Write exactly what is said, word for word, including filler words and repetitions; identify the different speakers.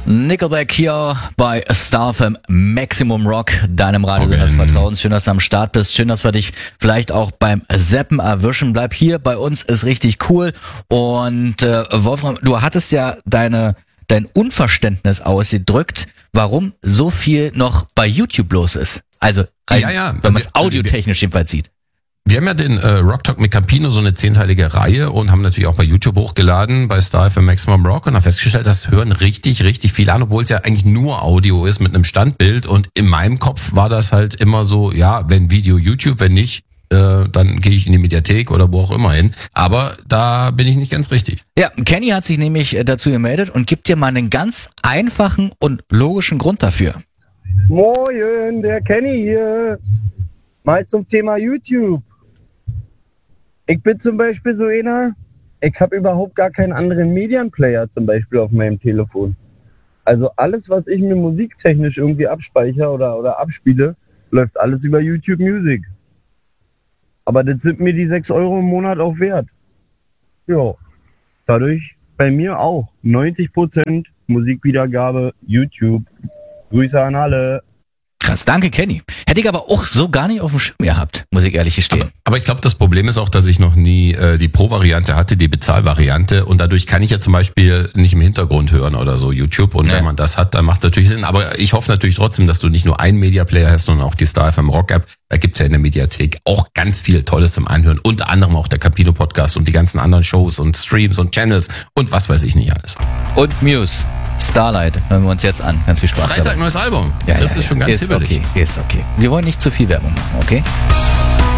Speaker 1: Nickelback hier bei Star F M Maximum Rock, deinem Radiosender des Vertrauens. Schön, dass du am Start bist. Schön, dass wir dich vielleicht auch beim Zappen erwischen. Bleib hier, bei uns ist richtig cool. Und äh, Wolfram, du hattest ja deine dein Unverständnis ausgedrückt, warum so viel noch bei YouTube los ist. Also, rein,
Speaker 2: ja, ja.
Speaker 1: wenn man es audiotechnisch jedenfalls sieht.
Speaker 2: Wir haben ja den äh, Rock Talk mit Campino, so eine zehnteilige Reihe, und haben natürlich auch bei YouTube hochgeladen, bei Star F M Maximum Rock, und haben festgestellt, das hören richtig, richtig viel an, obwohl es ja eigentlich nur Audio ist mit einem Standbild. Und in meinem Kopf war das halt immer so, ja, wenn Video YouTube, wenn nicht, äh, dann gehe ich in die Mediathek oder wo auch immer hin. Aber da bin ich nicht ganz richtig.
Speaker 1: Ja, Kenny hat sich nämlich dazu gemeldet und gibt dir mal einen ganz einfachen und logischen Grund dafür.
Speaker 3: Moin, der Kenny hier. Mal zum Thema YouTube. Ich bin zum Beispiel so einer, ich habe überhaupt gar keinen anderen Medienplayer zum Beispiel auf meinem Telefon. Also alles, was ich mir musiktechnisch irgendwie abspeichere oder, oder abspiele, läuft alles über YouTube Music. Aber das sind mir die sechs Euro im Monat auch wert. Ja, dadurch bei mir auch neunzig Prozent Musikwiedergabe YouTube. Grüße an alle.
Speaker 1: Krass, danke Kenny. Hätte ich aber auch so gar nicht auf dem Schirm gehabt, muss ich ehrlich gestehen.
Speaker 2: Aber, aber ich glaube, das Problem ist auch, dass ich noch nie äh, die Pro-Variante hatte, die Bezahlvariante, und dadurch kann ich ja zum Beispiel nicht im Hintergrund hören oder so YouTube, und ja. Wenn man das hat, dann macht das natürlich Sinn. Aber ich hoffe natürlich trotzdem, dass du nicht nur einen Media-Player hast, sondern auch die Star F M Rock App. Da gibt's ja in der Mediathek auch ganz viel Tolles zum Anhören, unter anderem auch der Campino Podcast und die ganzen anderen Shows und Streams und Channels und was weiß ich nicht alles.
Speaker 1: Und Muse. Starlight, hören wir uns jetzt an. Ganz viel Spaß.
Speaker 2: Freitag
Speaker 1: dabei.
Speaker 2: Neues Album.
Speaker 1: Ja,
Speaker 2: das
Speaker 1: ja,
Speaker 2: ist schon
Speaker 1: ja.
Speaker 2: ganz
Speaker 1: ist
Speaker 2: hibbelig.
Speaker 1: Okay, ist okay. Wir wollen nicht zu viel Werbung machen, okay?